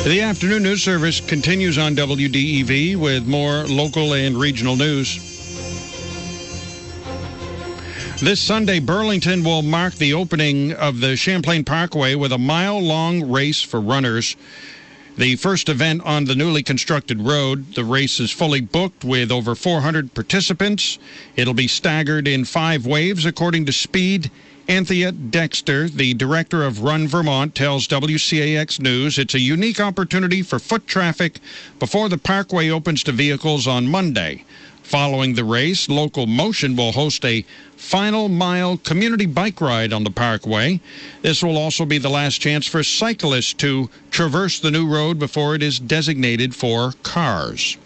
The afternoon news service continues on WDEV with more local and regional news. This Sunday, Burlington will mark the opening of the Champlain Parkway with a mile-long race for runners. The first event on the newly constructed road. The race is fully booked with over 400 participants. It'll be staggered in 5 waves, according to Speed. Anthea Dexter, the director of Run Vermont, tells WCAX News it's a unique opportunity for foot traffic before the parkway opens to vehicles on Monday. Following the race, Local Motion will host a final mile community bike ride on the parkway. This will also be the last chance for cyclists to traverse the new road before it is designated for cars.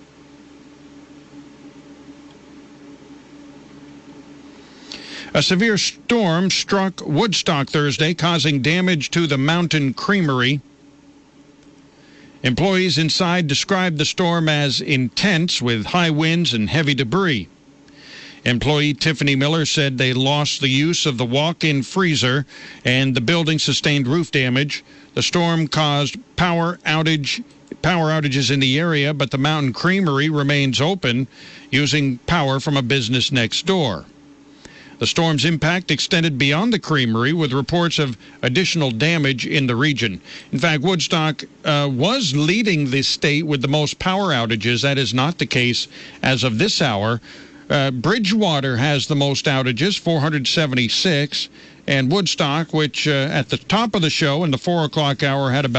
A severe storm struck Woodstock Thursday, causing damage to the Mountain Creamery. Employees inside described the storm as intense, with high winds and heavy debris. Employee Tiffany Miller said they lost the use of the walk-in freezer and the building sustained roof damage. The storm caused power outages in the area, but the Mountain Creamery remains open, using power from a business next door. The storm's impact extended beyond the creamery, with reports of additional damage in the region. In fact, Woodstock was leading the state with the most power outages. That is not the case as of this hour. Bridgewater has the most outages, 476, and Woodstock, which at the top of the show in the 4 o'clock hour had about